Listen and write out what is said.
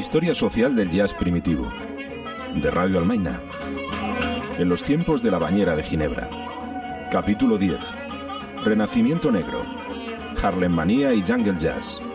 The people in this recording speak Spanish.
historia social del jazz primitivo, de Radio Almaina. En los tiempos de la bañera de Ginebra. Capítulo 10. Renacimiento negro, Harlem Manía y Jungle Jazz.